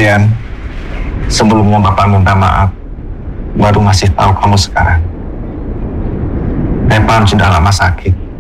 Adrian, sebelumnya Bapak minta maaf baru ngasih tahu kamu sekarang. Repan sudah lama sakit.